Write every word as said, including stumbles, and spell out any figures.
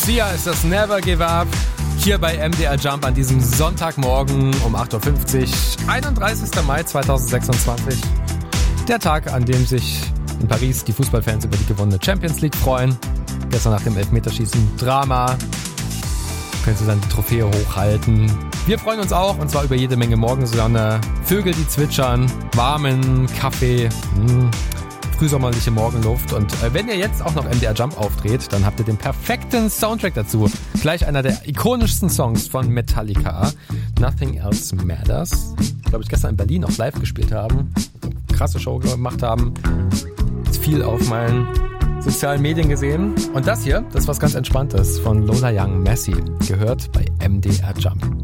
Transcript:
Sia ist das Never Give Up. Hier bei M D R Jump an diesem Sonntagmorgen um acht Uhr fünfzig, einunddreißigster Mai zweitausendsechsundzwanzig. Der Tag, an dem sich in Paris die Fußballfans über die gewonnene Champions League freuen. Gestern nach dem Elfmeterschießen Drama. Können sie dann die Trophäe hochhalten. Wir freuen uns auch, und zwar über jede Menge Morgensonne, Vögel, die zwitschern, warmen Kaffee, mh, frühsommerliche Morgenluft. Und äh, wenn ihr jetzt auch noch M D R Jump aufdreht, dann habt ihr den perfekten Soundtrack dazu. Gleich einer der ikonischsten Songs von Metallica, Nothing Else Matters. Glaube ich, gestern in Berlin auch live gespielt haben. Krasse Show gemacht haben. Jetzt viel auf meinen sozialen Medien gesehen. Und das hier, das ist was ganz Entspanntes von Lola Young, Messi, gehört bei M D R Jump.